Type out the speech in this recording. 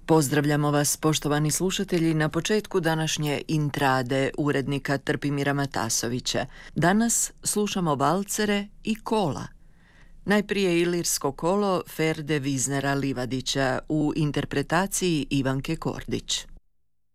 Pozdravljamo vas, poštovani slušatelji, na početku današnje intrade urednika Trpimira Matasovića. Danas slušamo valcere i kola. Najprije ilirsko kolo Ferde Viznera Livadića u interpretaciji Ivanke Kordić.